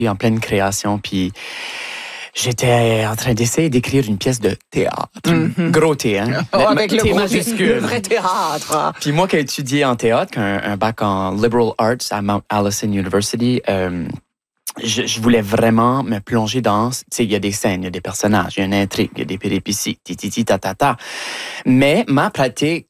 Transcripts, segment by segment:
en pleine création, puis j'étais en train d'essayer d'écrire une pièce de théâtre. Gros T, hein? Avec le T gros majuscule. le vrai théâtre. Puis moi qui ai étudié en théâtre, un bac en Liberal Arts à Mount Allison University, je voulais vraiment me plonger dans... Tu sais, il y a des scènes, il y a des personnages, il y a une intrigue, il y a des péripéties, ta. Mais ma pratique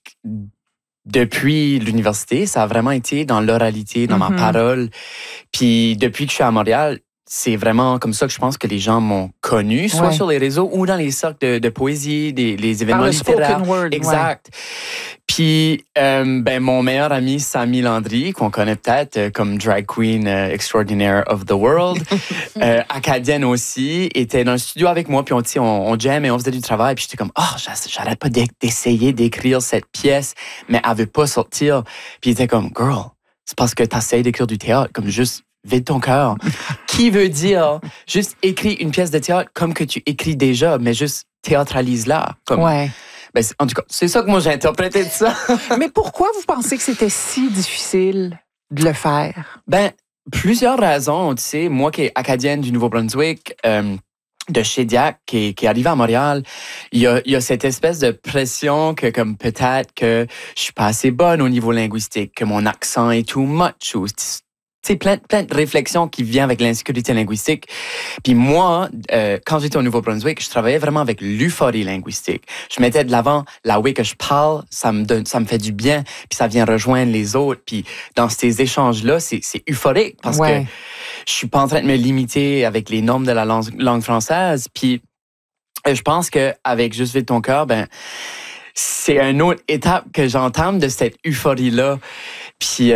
depuis l'université, ça a vraiment été dans l'oralité, dans ma parole. Puis depuis que je suis à Montréal, c'est vraiment comme ça que je pense que les gens m'ont connu, soit sur les réseaux ou dans les cercles de poésie, les événements littéraires. Spoken word, exact. Puis, mon meilleur ami, Samy Landry, qu'on connaît peut-être comme drag queen extraordinaire of the world, acadienne aussi, était dans le studio avec moi, puis on jam et on faisait du travail, puis j'étais comme, j'arrête pas d'essayer d'écrire cette pièce, mais elle veut pas sortir. Puis il était comme, girl, c'est parce que t'essayes d'écrire du théâtre, comme juste vide ton cœur. Qui veut dire juste écris une pièce de théâtre comme que tu écris déjà, mais juste théâtralise-la. Comme, en tout cas, c'est ça que moi j'ai interprété de ça. Mais pourquoi vous pensez que c'était si difficile de le faire? Plusieurs raisons. Tu sais, moi qui est acadienne du Nouveau-Brunswick, de Shediac, qui est arrivé à Montréal, il y a cette espèce de pression que comme peut-être que je suis pas assez bonne au niveau linguistique, que mon accent est too much, ou c'est plein de réflexions qui viennent avec l'insécurité linguistique. Puis moi, quand j'étais au Nouveau-Brunswick, je travaillais vraiment avec l'euphorie linguistique. Je mettais de l'avant la way que je parle, ça me fait du bien, puis ça vient rejoindre les autres. Puis dans ces échanges-là, c'est euphorique parce que je suis pas en train de me limiter avec les normes de la langue française. Puis je pense qu'avec Juste vide ton cœur, c'est une autre étape que j'entame de cette euphorie-là. Puis,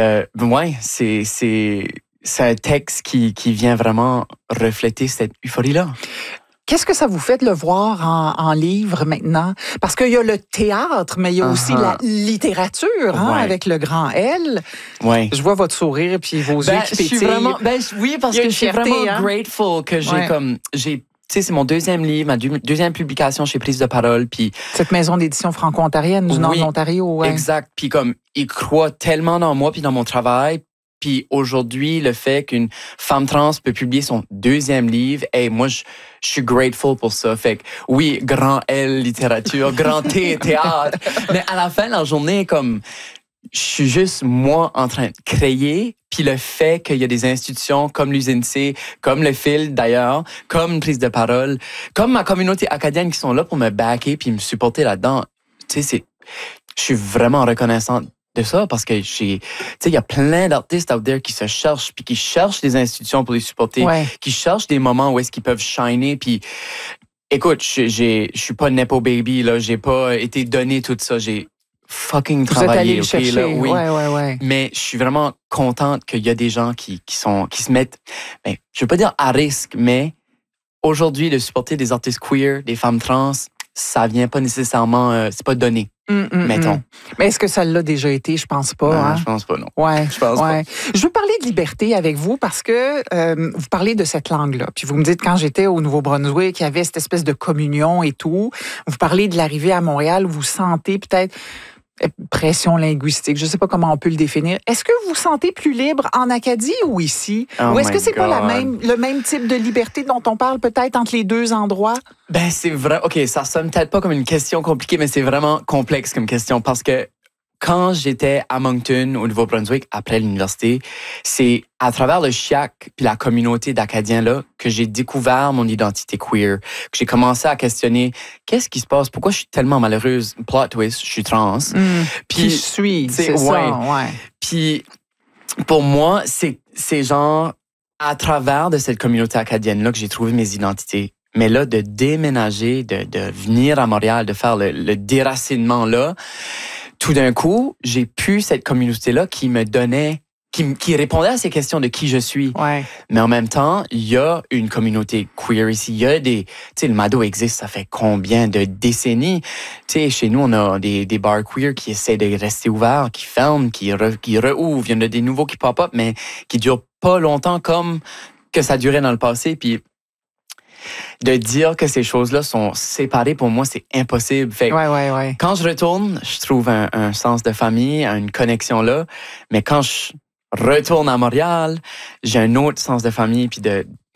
c'est un texte qui vient vraiment refléter cette euphorie-là. Qu'est-ce que ça vous fait de le voir en livre maintenant? Parce qu'il y a le théâtre, mais il y a aussi la littérature, avec le grand L. Ouais. Je vois votre sourire puis vos yeux qui pétillent. Je suis vraiment, oui, parce que je suis vraiment grateful que j'ai tu sais, c'est mon deuxième livre, ma deuxième publication chez Prise de Parole. Puis cette maison d'édition franco-ontarienne du nord de l'Ontario. Exact. Puis comme, ils croient tellement dans moi puis dans mon travail. Puis aujourd'hui, le fait qu'une femme trans peut publier son deuxième livre, moi, je suis grateful pour ça. Fait que oui, grand L, littérature, grand T, théâtre. Mais à la fin de la journée, comme... Je suis juste, moi, en train de créer, puis le fait qu'il y a des institutions comme l'Usine C, comme le Fil, d'ailleurs, comme Prise de Parole, comme ma communauté acadienne qui sont là pour me backer puis me supporter là-dedans. Tu sais, je suis vraiment reconnaissante de ça parce que il y a plein d'artistes out there qui se cherchent puis qui cherchent des institutions pour les supporter, qui cherchent des moments où est-ce qu'ils peuvent shiner puis... Écoute, je suis pas nepo baby, là, j'ai pas été donné tout ça, j'ai fucking travailler, OK, là, oui. Mais je suis vraiment contente qu'il y a des gens qui se mettent, je veux pas dire à risque, mais aujourd'hui, de supporter des artistes queer, des femmes trans, ça vient pas nécessairement, c'est pas donné, mettons. Mais est-ce que ça l'a déjà été? Je pense pas. Non, je pense pas, non. Je pense pas. Je veux parler de liberté avec vous parce que vous parlez de cette langue-là. Puis vous me dites, quand j'étais au Nouveau-Brunswick, il y avait cette espèce de communion et tout. Vous parlez de l'arrivée à Montréal, vous sentez peut-être pression linguistique, je ne sais pas comment on peut le définir. Est-ce que vous vous sentez plus libre en Acadie ou ici? Ou est-ce que c'est pas le même type de liberté dont on parle peut-être entre les deux endroits? C'est vrai. OK, ça sonne peut-être pas comme une question compliquée, mais c'est vraiment complexe comme question parce que quand j'étais à Moncton, au Nouveau-Brunswick, après l'université, c'est à travers le CHIAC puis la communauté d'Acadiens là que j'ai découvert mon identité queer, que j'ai commencé à questionner qu'est-ce qui se passe, pourquoi je suis tellement malheureuse, plot twist, je suis trans. Puis qui je suis, c'est ça. Puis pour moi, c'est genre à travers de cette communauté acadienne là que j'ai trouvé mes identités. Mais là, de déménager, de venir à Montréal, de faire le déracinement là, tout d'un coup, j'ai pu cette communauté-là qui me donnait, qui répondait à ces questions de qui je suis. Mais en même temps, il y a une communauté queer ici. Il y a tu sais, le Mado existe, ça fait combien de décennies? Tu sais, chez nous, on a des bars queer qui essaient de rester ouverts, qui ferment, qui réouvrent. Il y en a des nouveaux qui pop-up, mais qui durent pas longtemps comme que ça durait dans le passé. Puis, de dire que ces choses-là sont séparées, pour moi, c'est impossible. Fait quand je retourne, je trouve un sens de famille, une connexion là. Mais quand je retourne à Montréal. J'ai un autre sens de famille puis